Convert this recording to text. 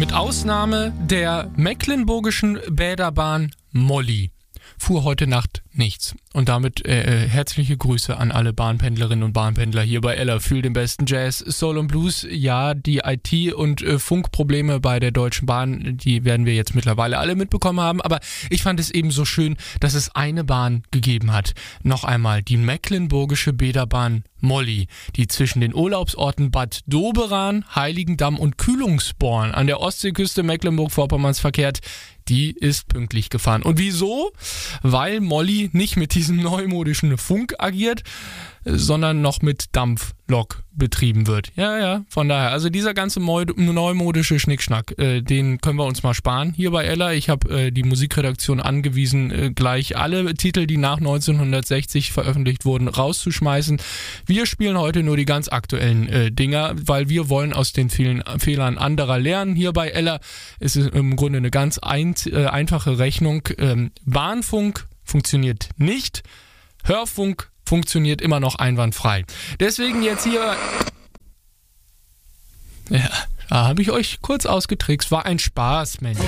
Mit Ausnahme der mecklenburgischen Bäderbahn Molly fuhr heute Nacht nichts. Und damit herzliche Grüße an alle Bahnpendlerinnen und Bahnpendler hier bei Ella. Fühl den besten Jazz, Soul und Blues. Ja, die IT- und Funkprobleme bei der Deutschen Bahn, die werden wir jetzt mittlerweile alle mitbekommen haben. Aber ich fand es eben so schön, dass es eine Bahn gegeben hat. Noch einmal die mecklenburgische Bäderbahn Molly, die zwischen den Urlaubsorten Bad Doberan, Heiligendamm und Kühlungsborn an der Ostseeküste Mecklenburg-Vorpommerns verkehrt. Die ist pünktlich gefahren. Und wieso? Weil Molly nicht mit diesem neumodischen Funk agiert, sondern noch mit Dampflok betrieben wird. Ja, von daher. Also dieser ganze neumodische Schnickschnack, den können wir uns mal sparen hier bei Ella. Ich habe die Musikredaktion angewiesen, gleich alle Titel, die nach 1960 veröffentlicht wurden, rauszuschmeißen. Wir spielen heute nur die ganz aktuellen Dinger, weil wir wollen aus den vielen Fehlern anderer lernen. Hier bei Ella ist es im Grunde eine ganz einfache Rechnung. Bahnfunk funktioniert nicht, Hörfunk funktioniert immer noch einwandfrei. Deswegen jetzt hier... Ja, da habe ich euch kurz ausgetrickst. War ein Spaß, Mensch.